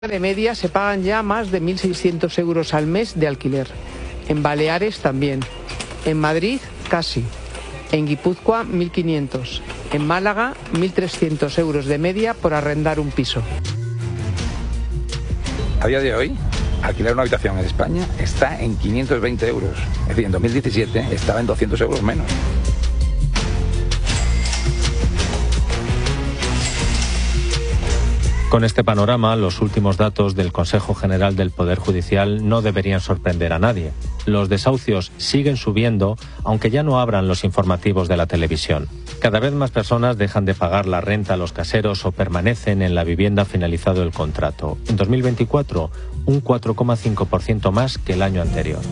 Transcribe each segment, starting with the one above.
De media se pagan ya más de 1.600 euros al mes de alquiler. En Baleares también. En Madrid casi. En Guipúzcoa 1.500. En Málaga 1.300 euros de media por arrendar un piso. A día de hoy, alquilar una habitación en España está en 520 euros. Es decir, en 2017 estaba en 200 euros menos. Con este panorama, los últimos datos del Consejo General del Poder Judicial no deberían sorprender a nadie. Los desahucios siguen subiendo, aunque ya no abran los informativos de la televisión. Cada vez más personas dejan de pagar la renta a los caseros o permanecen en la vivienda finalizado el contrato. En 2024, un 4,5% más que el año anterior.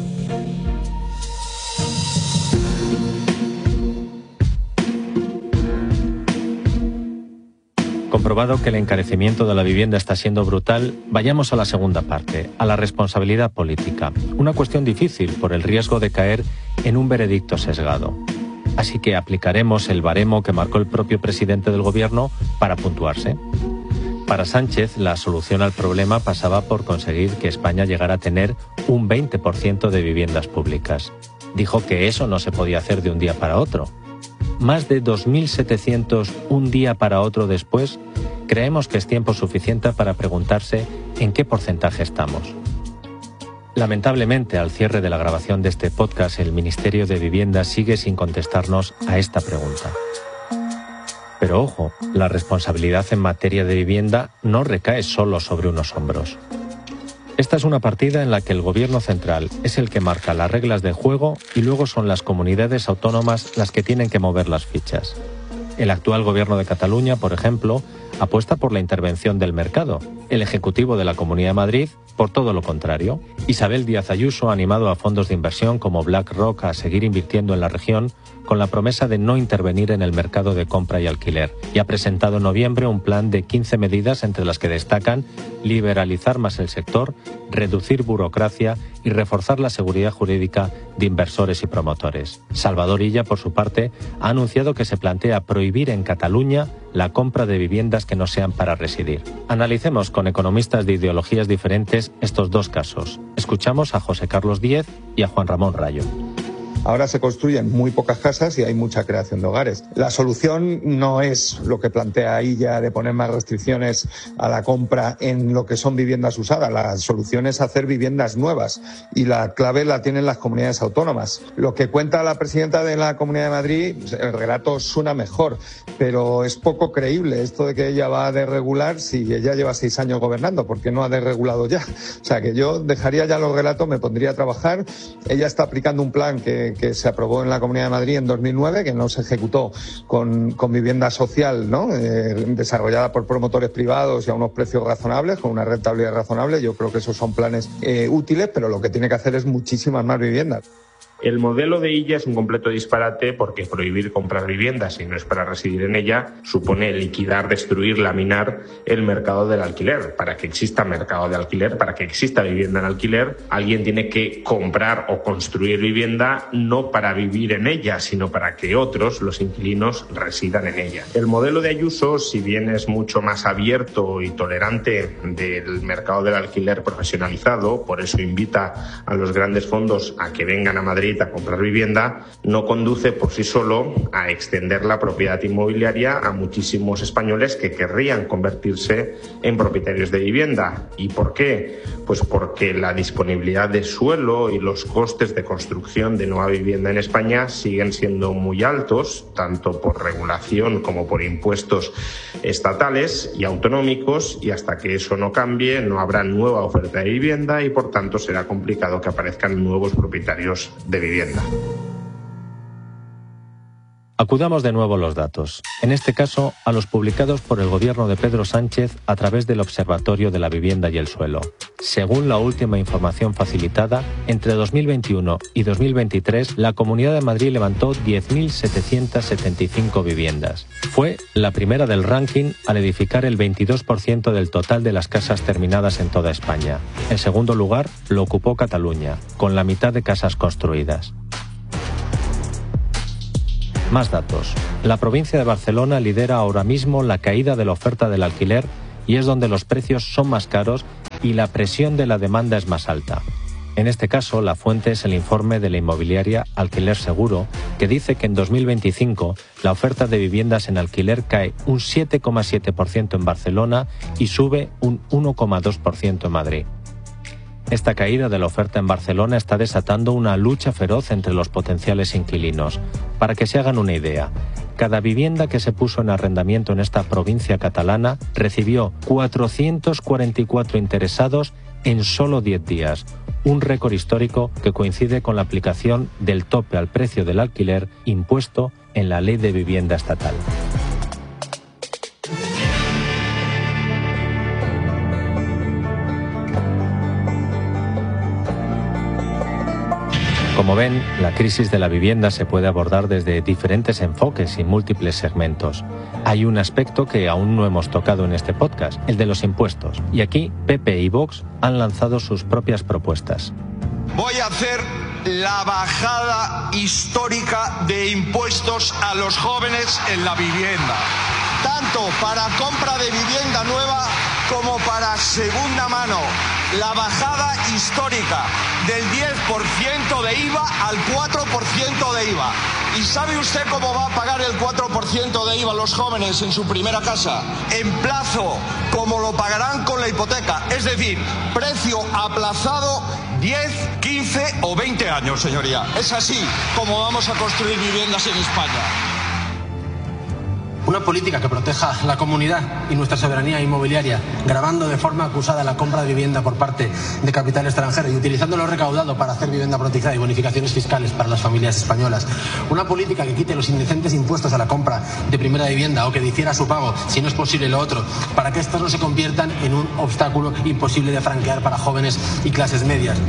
Comprobado que el encarecimiento de la vivienda está siendo brutal, vayamos a la segunda parte, a la responsabilidad política. Una cuestión difícil por el riesgo de caer en un veredicto sesgado. Así que aplicaremos el baremo que marcó el propio presidente del gobierno para puntuarse. Para Sánchez, la solución al problema pasaba por conseguir que España llegara a tener un 20% de viviendas públicas. Dijo que eso no se podía hacer de un día para otro. Más de 2.700 un día para otro después, creemos que es tiempo suficiente para preguntarse en qué porcentaje estamos. Lamentablemente, al cierre de la grabación de este podcast, el Ministerio de Vivienda sigue sin contestarnos a esta pregunta. Pero ojo, la responsabilidad en materia de vivienda no recae solo sobre unos hombros. Esta es una partida en la que el Gobierno central es el que marca las reglas de juego y luego son las comunidades autónomas las que tienen que mover las fichas. El actual Gobierno de Cataluña, por ejemplo, apuesta por la intervención del mercado. El Ejecutivo de la Comunidad de Madrid, por todo lo contrario. Isabel Díaz Ayuso ha animado a fondos de inversión como BlackRock a seguir invirtiendo en la región con la promesa de no intervenir en el mercado de compra y alquiler. Y ha presentado en noviembre un plan de 15 medidas entre las que destacan liberalizar más el sector, reducir burocracia y reforzar la seguridad jurídica de inversores y promotores. Salvador Illa, por su parte, ha anunciado que se plantea prohibir en Cataluña la compra de viviendas que no sean para residir. Analicemos con economistas de ideologías diferentes estos dos casos. Escuchamos a José Carlos Díez y a Juan Ramón Rayo. Ahora se construyen muy pocas casas y hay mucha creación de hogares. La solución no es lo que plantea Illa de poner más restricciones a la compra en lo que son viviendas usadas. La solución es hacer viviendas nuevas y la clave la tienen las comunidades autónomas. Lo que cuenta la presidenta de la Comunidad de Madrid, el relato suena mejor, pero es poco creíble esto de que ella va a desregular si ella lleva 6 años gobernando, porque no ha desregulado ya. O sea, que yo dejaría ya los relatos, me pondría a trabajar. Ella está aplicando un plan que se aprobó en la Comunidad de Madrid en 2009, que no se ejecutó con vivienda social, ¿no? Desarrollada por promotores privados y a unos precios razonables, con una rentabilidad razonable. Yo creo que esos son planes útiles, pero lo que tiene que hacer es muchísimas más viviendas. El modelo de Illa es un completo disparate porque prohibir comprar viviendas si no es para residir en ella supone liquidar, destruir, laminar el mercado del alquiler. Para que exista mercado de alquiler, para que exista vivienda en alquiler, alguien tiene que comprar o construir vivienda no para vivir en ella, sino para que otros, los inquilinos, residan en ella. El modelo de Ayuso, si bien es mucho más abierto y tolerante del mercado del alquiler profesionalizado, por eso invita a los grandes fondos a que vengan a Madrid a comprar vivienda, no conduce por sí solo a extender la propiedad inmobiliaria a muchísimos españoles que querrían convertirse en propietarios de vivienda. ¿Y por qué? Pues porque la disponibilidad de suelo y los costes de construcción de nueva vivienda en España siguen siendo muy altos, tanto por regulación como por impuestos estatales y autonómicos, y hasta que eso no cambie no habrá nueva oferta de vivienda y por tanto será complicado que aparezcan nuevos propietarios de vivienda. Acudamos de nuevo a los datos, en este caso a los publicados por el gobierno de Pedro Sánchez a través del Observatorio de la Vivienda y el Suelo. Según la última información facilitada, entre 2021 y 2023 la Comunidad de Madrid levantó 10.775 viviendas. Fue la primera del ranking al edificar el 22% del total de las casas terminadas en toda España. En segundo lugar lo ocupó Cataluña, con la mitad de casas construidas. Más datos. La provincia de Barcelona lidera ahora mismo la caída de la oferta del alquiler y es donde los precios son más caros y la presión de la demanda es más alta. En este caso, la fuente es el informe de la inmobiliaria Alquiler Seguro, que dice que en 2025 la oferta de viviendas en alquiler cae un 7,7% en Barcelona y sube un 1,2% en Madrid. Esta caída de la oferta en Barcelona está desatando una lucha feroz entre los potenciales inquilinos. Para que se hagan una idea, cada vivienda que se puso en arrendamiento en esta provincia catalana recibió 444 interesados en solo 10 días, un récord histórico que coincide con la aplicación del tope al precio del alquiler impuesto en la Ley de Vivienda Estatal. Como ven, la crisis de la vivienda se puede abordar desde diferentes enfoques y múltiples segmentos. Hay un aspecto que aún no hemos tocado en este podcast, el de los impuestos. Y aquí, PP y Vox han lanzado sus propias propuestas. Voy a hacer la bajada histórica de impuestos a los jóvenes en la vivienda, tanto para compra de vivienda nueva como para segunda mano. La bajada histórica del 10% de IVA al 4% de IVA. ¿Y sabe usted cómo va a pagar el 4% de IVA los jóvenes en su primera casa? En plazo, como lo pagarán con la hipoteca. Es decir, precio aplazado 10, 15 o 20 años, señoría. Es así como vamos a construir viviendas en España. Una política que proteja la comunidad y nuestra soberanía inmobiliaria, gravando de forma acusada la compra de vivienda por parte de capital extranjero y utilizando lo recaudado para hacer vivienda protegida y bonificaciones fiscales para las familias españolas. Una política que quite los indecentes impuestos a la compra de primera vivienda o que difiera su pago, si no es posible lo otro, para que estos no se conviertan en un obstáculo imposible de franquear para jóvenes y clases medias.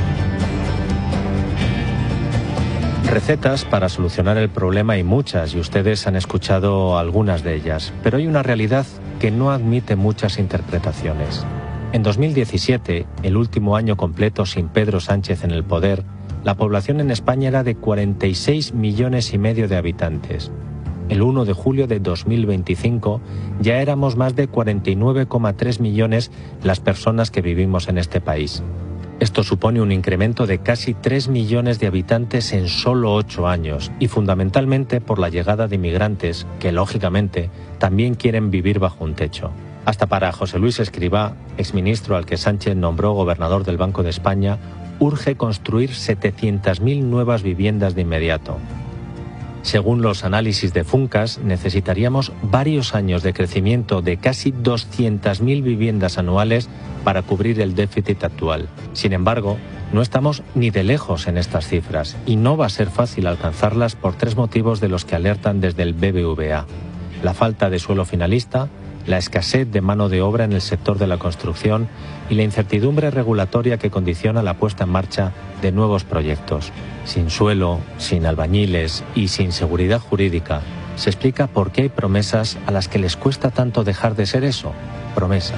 Recetas para solucionar el problema hay muchas y ustedes han escuchado algunas de ellas, pero hay una realidad que no admite muchas interpretaciones. En 2017, el último año completo sin Pedro Sánchez en el poder, la población en España era de 46,5 millones de habitantes. El 1 de julio de 2025 ya éramos más de 49,3 millones las personas que vivimos en este país. Esto supone un incremento de casi 3 millones de habitantes en solo 8 años y fundamentalmente por la llegada de inmigrantes que, lógicamente, también quieren vivir bajo un techo. Hasta para José Luis Escrivá, exministro al que Sánchez nombró gobernador del Banco de España, urge construir 700.000 nuevas viviendas de inmediato. Según los análisis de Funcas, necesitaríamos varios años de crecimiento de casi 200.000 viviendas anuales para cubrir el déficit actual. Sin embargo, no estamos ni de lejos en estas cifras y no va a ser fácil alcanzarlas por 3 motivos de los que alertan desde el BBVA. La falta de suelo finalista, la escasez de mano de obra en el sector de la construcción y la incertidumbre regulatoria que condiciona la puesta en marcha de nuevos proyectos. Sin suelo, sin albañiles y sin seguridad jurídica, se explica por qué hay promesas a las que les cuesta tanto dejar de ser eso, promesas.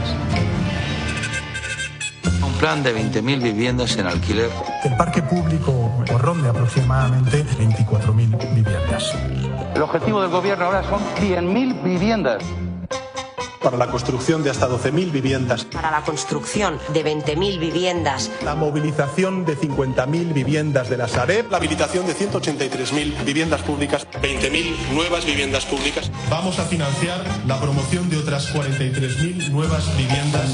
Un plan de 20.000 viviendas en alquiler. El parque público ronde aproximadamente 24.000 viviendas. El objetivo del gobierno ahora son 100.000 viviendas. Para la construcción de hasta 12.000 viviendas. Para la construcción de 20.000 viviendas. La movilización de 50.000 viviendas de la Sareb. La habilitación de 183.000 viviendas públicas. 20.000 nuevas viviendas públicas. Vamos a financiar la promoción de otras 43.000 nuevas viviendas.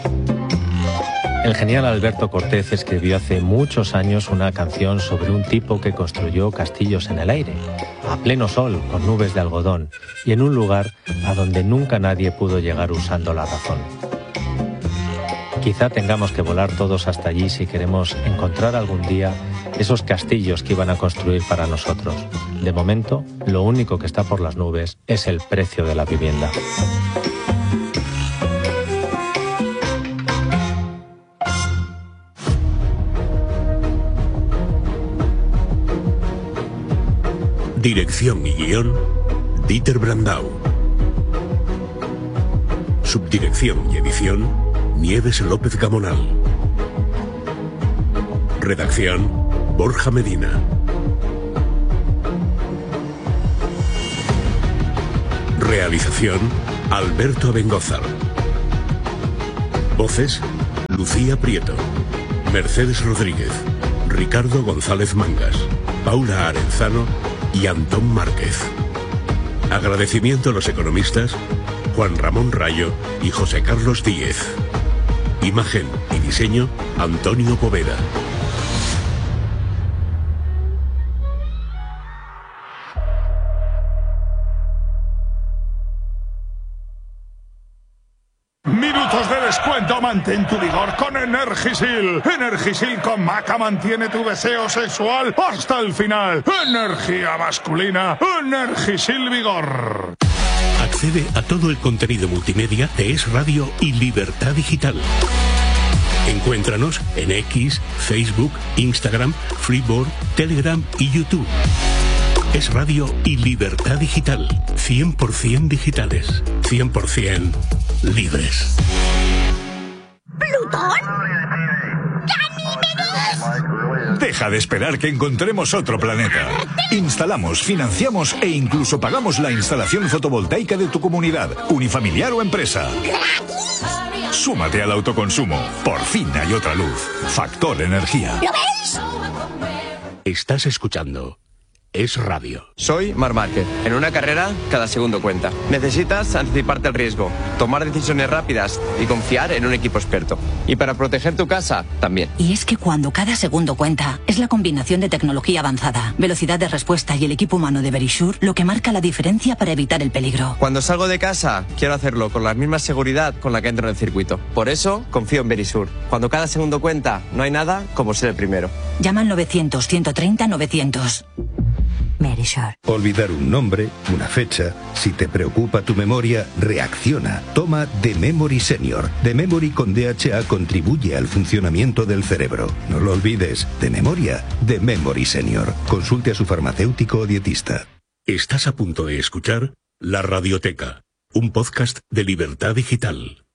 El genial Alberto Cortés escribió hace muchos años una canción sobre un tipo que construyó castillos en el aire, a pleno sol, con nubes de algodón, y en un lugar a donde nunca nadie pudo llegar usando la razón. Quizá tengamos que volar todos hasta allí si queremos encontrar algún día esos castillos que iban a construir para nosotros. De momento, lo único que está por las nubes es el precio de la vivienda. Dirección y guión, Dieter Brandau. Subdirección y edición, Nieves López Gamonal. Redacción, Borja Medina. Realización, Alberto Abengózar. Voces, Lucía Prieto, Mercedes Rodríguez, Ricardo González Mangas, Paula Arenzano y Antón Márquez. Agradecimiento a los economistas Juan Ramón Rayo y José Carlos Díez. Imagen y diseño Antonio Poveda. Minutos de descuento, mantén tu vigor con Energisil. Energisil con Maca mantiene tu deseo sexual hasta el final. Energía masculina, Energisil Vigor. Accede a todo el contenido multimedia de Es Radio y Libertad Digital. Encuéntranos en X, Facebook, Instagram, Freeboard, Telegram y YouTube. Es Radio y Libertad Digital. 100% digitales. 100% libres. ¿Plutón? ¡Ganímedes! Deja de esperar que encontremos otro planeta. Instalamos, financiamos e incluso pagamos la instalación fotovoltaica de tu comunidad, unifamiliar o empresa. Súmate al autoconsumo. Por fin hay otra luz. Factor Energía. ¿Lo veis? Estás escuchando Es Radio. Soy Marc Márquez. En una carrera, cada segundo cuenta. Necesitas anticiparte al riesgo, tomar decisiones rápidas y confiar en un equipo experto. Y para proteger tu casa, también. Y es que cuando cada segundo cuenta, es la combinación de tecnología avanzada, velocidad de respuesta y el equipo humano de Verisure lo que marca la diferencia para evitar el peligro. Cuando salgo de casa, quiero hacerlo con la misma seguridad con la que entro en el circuito. Por eso, confío en Verisure. Cuando cada segundo cuenta, no hay nada como ser el primero. Llama al 900-130-900. Verisure. Olvidar un nombre, una fecha. Si te preocupa tu memoria, reacciona. Toma The Memory Senior. The Memory con DHA contribuye al funcionamiento del cerebro. No lo olvides. De memoria, The Memory Senior. Consulte a su farmacéutico o dietista. Estás a punto de escuchar La Radioteca, un podcast de Libertad Digital.